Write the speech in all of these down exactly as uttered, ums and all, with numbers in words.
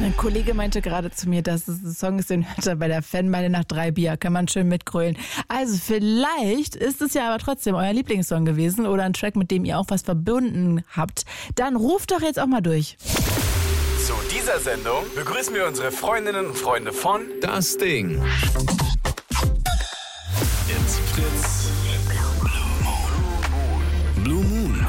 Ein Kollege meinte gerade zu mir, dass es ein Song ist, den hört er bei der Fanmeile nach drei Bier. Kann man schön mitgrölen. Also vielleicht ist es ja aber trotzdem euer Lieblingssong gewesen oder ein Track, mit dem ihr auch was verbunden habt. Dann ruft doch jetzt auch mal durch. Zu dieser Sendung begrüßen wir unsere Freundinnen und Freunde von Das Ding. It's Fritz. Blue Moon.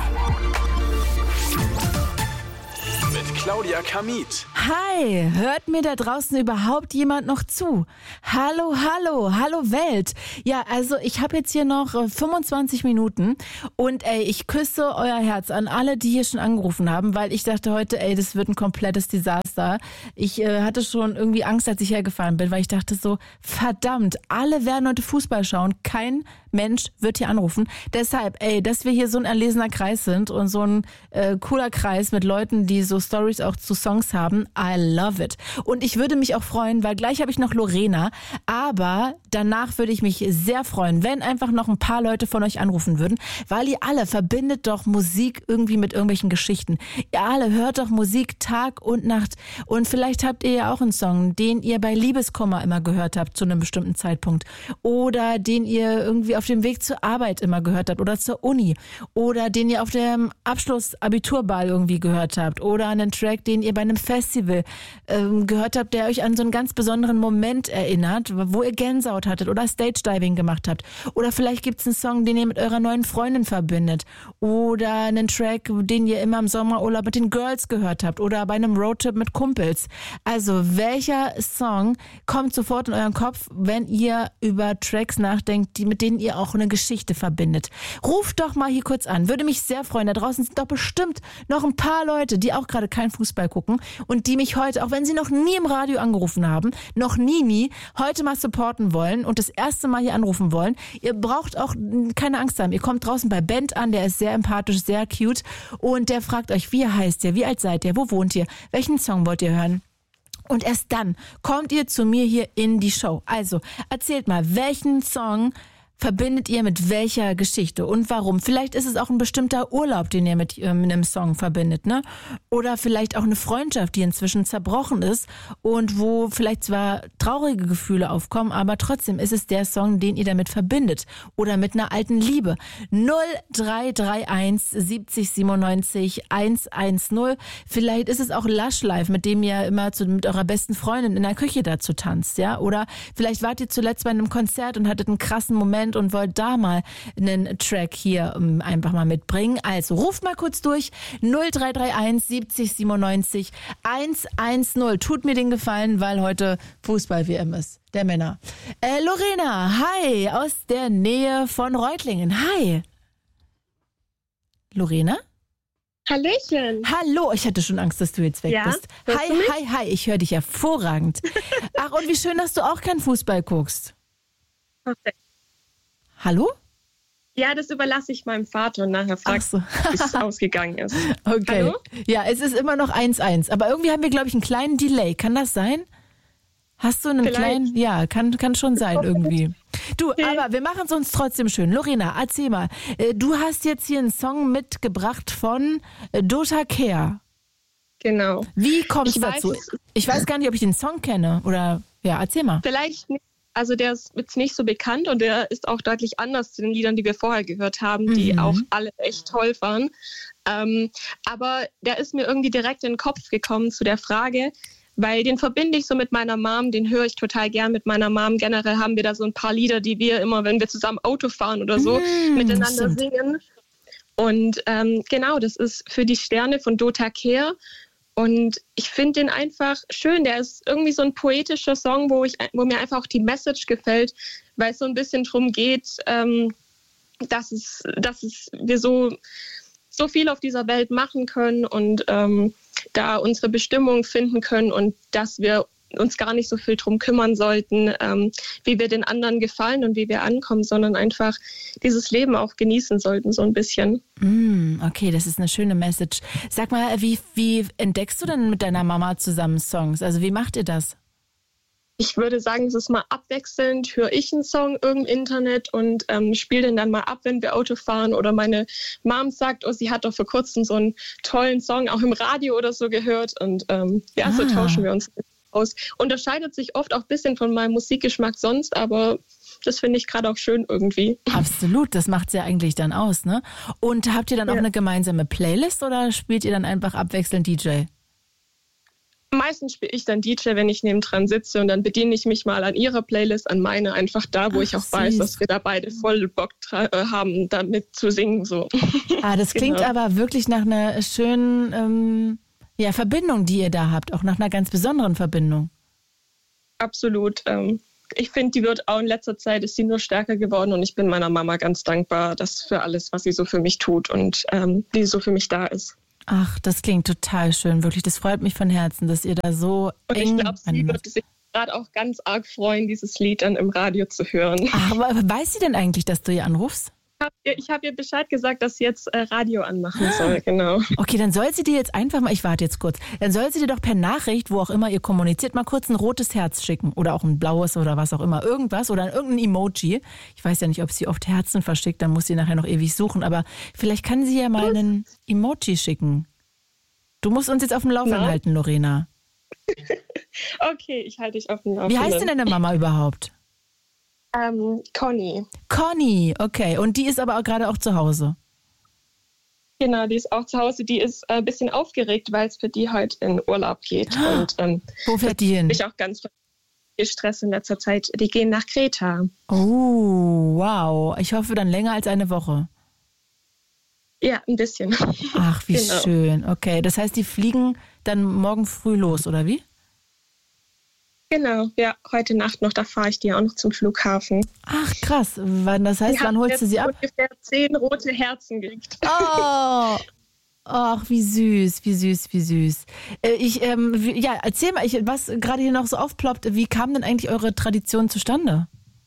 Mit Claudia Kamit. Hi, hört mir da draußen überhaupt jemand noch zu? Hallo, hallo, hallo Welt. Ja, also ich habe jetzt hier noch äh, fünfundzwanzig Minuten und ey, ich küsse euer Herz an alle, die hier schon angerufen haben, weil ich dachte heute, ey, das wird ein komplettes Desaster. Ich äh, hatte schon irgendwie Angst, als ich hergefahren bin, weil ich dachte so, verdammt, alle werden heute Fußball schauen, kein Mensch wird hier anrufen. Deshalb, ey, dass wir hier so ein erlesener Kreis sind und so ein äh, cooler Kreis mit Leuten, die so Stories auch zu Songs haben, I love it. Und ich würde mich auch freuen, weil gleich habe ich noch Lorena, aber danach würde ich mich sehr freuen, wenn einfach noch ein paar Leute von euch anrufen würden, weil ihr alle verbindet doch Musik irgendwie mit irgendwelchen Geschichten. Ihr alle hört doch Musik Tag und Nacht und vielleicht habt ihr ja auch einen Song, den ihr bei Liebeskummer immer gehört habt zu einem bestimmten Zeitpunkt oder den ihr irgendwie auf dem Weg zur Arbeit immer gehört habt oder zur Uni oder den ihr auf dem Abschluss-Abiturball irgendwie gehört habt oder einen Track, den ihr bei einem Festival ähm, gehört habt, der euch an so einen ganz besonderen Moment erinnert, wo ihr Gänsehaut hattet oder Stage-Diving gemacht habt. Oder vielleicht gibt es einen Song, den ihr mit eurer neuen Freundin verbindet oder einen Track, den ihr immer im Sommerurlaub mit den Girls gehört habt oder bei einem Roadtrip mit Kumpels. Also welcher Song kommt sofort in euren Kopf, wenn ihr über Tracks nachdenkt, die, mit denen ihr auch eine Geschichte verbindet? Ruft doch mal hier kurz an. Würde mich sehr freuen. Da draußen sind doch bestimmt noch ein paar Leute, die auch gerade keinen Fußball gucken und die mich heute, auch wenn sie noch nie im Radio angerufen haben, noch nie, nie, heute mal supporten wollen und das erste Mal hier anrufen wollen. Ihr braucht auch keine Angst haben. Ihr kommt draußen bei Bent an, der ist sehr empathisch, sehr cute und der fragt euch, wie heißt ihr, wie alt seid ihr, wo wohnt ihr, welchen Song wollt ihr hören? Und erst dann kommt ihr zu mir hier in die Show. Also erzählt mal, welchen Song verbindet ihr mit welcher Geschichte und warum? Vielleicht ist es auch ein bestimmter Urlaub, den ihr mit, äh, mit einem Song verbindet, ne? Oder vielleicht auch eine Freundschaft, die inzwischen zerbrochen ist und wo vielleicht zwar traurige Gefühle aufkommen, aber trotzdem ist es der Song, den ihr damit verbindet. Oder mit einer alten Liebe. null drei drei eins siebzig siebenundneunzig hundertzehn. Vielleicht ist es auch Lush Life, mit dem ihr immer zu, mit eurer besten Freundin in der Küche dazu tanzt, ja? Oder vielleicht wart ihr zuletzt bei einem Konzert und hattet einen krassen Moment und wollt da mal einen Track hier um, einfach mal mitbringen. Also ruft mal kurz durch. null drei drei eins siebzig siebenundneunzig hundertzehn. Tut mir den Gefallen, weil heute Fußball-W M ist. Der Männer. Äh, Lorena, hi, aus der Nähe von Reutlingen. Hi. Lorena? Hallöchen. Hallo, ich hatte schon Angst, dass du jetzt weg Ja? bist. Hörst Hi, du mich? hi, hi, ich höre dich hervorragend. Ach, und wie schön, dass du auch keinen Fußball guckst. Perfekt. Hallo? Ja, das überlasse ich meinem Vater und nachher fragt, Ach so. wie es ausgegangen ist. Okay. Hallo? Ja, es ist immer noch eins eins. Aber irgendwie haben wir, glaube ich, einen kleinen Delay. Kann das sein? Hast du einen Vielleicht. kleinen? Ja, kann, kann schon sein irgendwie. Du, Okay. aber wir machen es uns trotzdem schön. Lorena, erzähl mal. äh, Du hast jetzt hier einen Song mitgebracht von äh, Dota Kehr. Genau. Wie kommt es Ich weiß dazu? es- Ich weiß gar nicht, ob ich den Song kenne. Oder, ja, erzähl mal. Vielleicht nicht. Also der ist jetzt nicht so bekannt und der ist auch deutlich anders zu den Liedern, die wir vorher gehört haben, die Mhm. auch alle echt toll waren. Ähm, aber der ist mir irgendwie direkt in den Kopf gekommen zu der Frage, weil den verbinde ich so mit meiner Mom, den höre ich total gern mit meiner Mom. Generell haben wir da so ein paar Lieder, die wir immer, wenn wir zusammen Auto fahren oder so, Mhm, miteinander stimmt. singen. Und ähm, genau, das ist Für die Sterne von Dota Kehr. Und ich finde den einfach schön. Der ist irgendwie so ein poetischer Song, wo, ich, wo mir einfach auch die Message gefällt, weil es so ein bisschen darum geht, ähm, dass, es, dass es wir so, so viel auf dieser Welt machen können und ähm, da unsere Bestimmung finden können und dass wir uns gar nicht so viel drum kümmern sollten, ähm, wie wir den anderen gefallen und wie wir ankommen, sondern einfach dieses Leben auch genießen sollten, so ein bisschen. Mm, okay, das ist eine schöne Message. Sag mal, wie, wie entdeckst du denn mit deiner Mama zusammen Songs? Also wie macht ihr das? ich würde sagen, es ist mal abwechselnd, höre ich einen Song im Internet und ähm, spiele den dann mal ab, wenn wir Auto fahren. Oder meine Mom sagt, oh, sie hat doch vor kurzem so einen tollen Song auch im Radio oder so gehört. Und ähm, ja, ah. so tauschen wir uns aus. Unterscheidet sich oft auch ein bisschen von meinem Musikgeschmack sonst, aber das finde ich gerade auch schön irgendwie. Absolut, das macht es ja eigentlich dann aus, ne? Und habt ihr dann ja. auch eine gemeinsame Playlist oder spielt ihr dann einfach abwechselnd D J? Meistens spiele ich dann D J, wenn ich nebendran sitze und dann bediene ich mich mal an ihrer Playlist, an meine, einfach da, wo Ach, ich auch süß. weiß, dass wir da beide voll Bock tra- haben, damit zu singen. So. Ah, das klingt genau. aber wirklich nach einer schönen ähm, ja, Verbindung, die ihr da habt, auch nach einer ganz besonderen Verbindung. Absolut. Ähm, ich finde, die wird auch in letzter Zeit, ist sie nur stärker geworden und ich bin meiner Mama ganz dankbar, dass für alles, was sie so für mich tut und ähm, die so für mich da ist. Ach, das klingt total schön, wirklich. Das freut mich von Herzen, dass ihr da so und eng... Und ich glaube, sie würde sich gerade auch ganz arg freuen, dieses Lied dann im Radio zu hören. Ach, aber weiß sie denn eigentlich, dass du ihr anrufst? Ich habe ihr, ich hab ihr Bescheid gesagt, dass sie jetzt äh, Radio anmachen soll, genau. Okay, dann soll sie dir jetzt einfach mal, ich warte jetzt kurz, dann soll sie dir doch per Nachricht, wo auch immer ihr kommuniziert, mal kurz ein rotes Herz schicken oder auch ein blaues oder was auch immer, irgendwas oder irgendein Emoji. Ich weiß ja nicht, ob sie oft Herzen verschickt, dann muss sie nachher noch ewig suchen, aber vielleicht kann sie ja mal einen Emoji schicken. Du musst uns jetzt auf dem Laufenden halten, Lorena. Okay, ich halte dich auf dem Laufenden. Wie heißt denn deine Mama überhaupt? Ähm, Conny. Conny, okay. Und die ist aber auch gerade auch zu Hause? Genau, die ist auch zu Hause. Die ist ein bisschen aufgeregt, weil es für die heute in Urlaub geht. Und, ähm, Wo fährt die hin? Ich auch ganz viel Stress in letzter Zeit. Die gehen nach Kreta. Oh, wow. Ich hoffe dann länger als eine Woche. Ja, ein bisschen. Ach, wie genau. schön. Okay, das heißt, die fliegen dann morgen früh los, oder wie? Genau, ja, heute Nacht noch, da fahre ich die auch noch zum Flughafen. Ach, krass. Das heißt, die wann holst du sie ab? Ungefähr zehn rote Herzen gekriegt. Oh, ach, wie süß, wie süß, wie süß. Ich, ähm, wie, ja, erzähl mal, ich, was gerade hier noch so aufploppt, wie kam denn eigentlich eure Tradition zustande?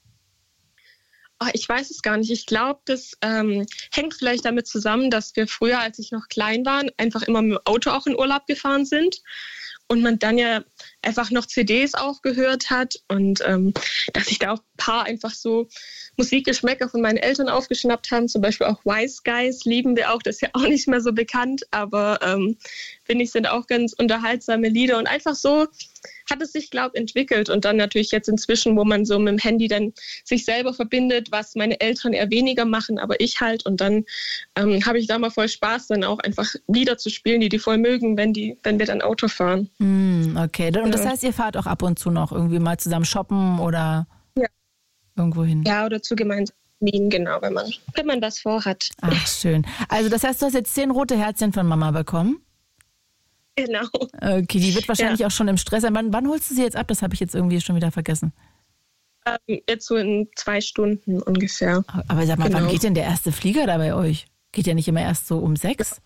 Oh, ich weiß es gar nicht. Ich glaube, das ähm, hängt vielleicht damit zusammen, dass wir früher, als ich noch klein war, einfach immer mit dem Auto auch in Urlaub gefahren sind. Und man dann ja einfach noch C Ds auch gehört hat und ähm, dass ich da auch ein paar einfach so Musikgeschmäcker von meinen Eltern aufgeschnappt haben. Zum Beispiel auch Wise Guys lieben wir auch, das ist ja auch nicht mehr so bekannt, aber ähm, finde ich, sind auch ganz unterhaltsame Lieder und einfach so hat es sich, glaube ich, entwickelt und dann natürlich jetzt inzwischen, wo man so mit dem Handy dann sich selber verbindet, was meine Eltern eher weniger machen, aber ich halt und dann ähm, habe ich da mal voll Spaß, dann auch einfach Lieder zu spielen, die die voll mögen, wenn die, wenn wir dann Auto fahren. Mm, okay, und das heißt, ihr fahrt auch ab und zu noch irgendwie mal zusammen shoppen oder ja. irgendwo hin? Ja, oder zu gemeinsamen Terminen, genau, wenn man, wenn man was vorhat. Ach, schön. Also das heißt, du hast jetzt zehn rote Herzchen von Mama bekommen? Genau. Okay, die wird wahrscheinlich ja. auch schon im Stress sein. Wann, wann holst du sie jetzt ab? Das habe ich jetzt irgendwie schon wieder vergessen. Ähm, jetzt so in zwei Stunden ungefähr. Aber sag mal, genau. Wann geht denn der erste Flieger da bei euch? Geht ja nicht immer erst so um sechs?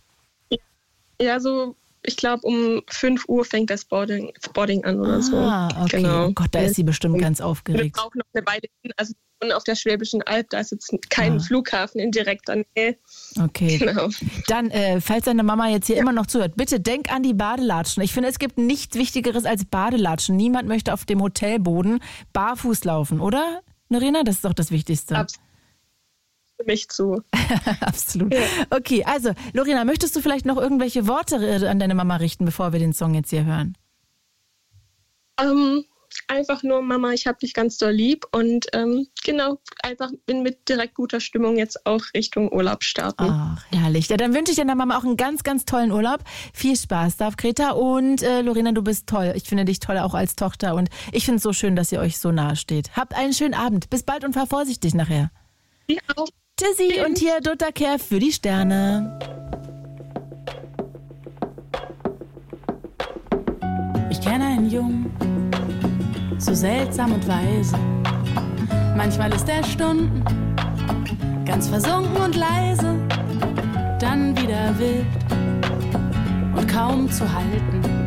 Ja, so, ich glaube, um fünf Uhr fängt das Boarding, Boarding an oder so. Ah, okay. Genau. Oh Gott, da ist sie bestimmt und ganz aufgeregt. Wir brauchen noch eine Weile hin. Also und auf der Schwäbischen Alb, da ist jetzt kein ah. Flughafen in direkter Nähe. Okay. Genau. Dann, äh, falls deine Mama jetzt hier ja. immer noch zuhört, bitte denk an die Badelatschen. Ich finde, es gibt nichts Wichtigeres als Badelatschen. Niemand möchte auf dem Hotelboden barfuß laufen, oder, Lorena? Das ist doch das Wichtigste. Absolut. Für mich zu. Absolut. Ja. Okay, also, Lorena, möchtest du vielleicht noch irgendwelche Worte an deine Mama richten, bevor wir den Song jetzt hier hören? Ähm... Einfach nur, Mama, ich hab dich ganz doll lieb und ähm, genau, einfach bin mit direkt guter Stimmung jetzt auch Richtung Urlaub starten. Ach, herrlich. Ja, dann wünsche ich deiner Mama auch einen ganz, ganz tollen Urlaub. Viel Spaß da auf Kreta und äh, Lorena, du bist toll. Ich finde dich toll auch als Tochter und ich finde es so schön, dass ihr euch so nahe steht. Habt einen schönen Abend. Bis bald und fahr vorsichtig nachher. Ja, auch. Tschüssi Tschüss. Und hier Dota Care für die Sterne. Ich kenne einen Jungen, so seltsam und weise. Manchmal ist er Stunden ganz versunken und leise, dann wieder wild und kaum zu halten.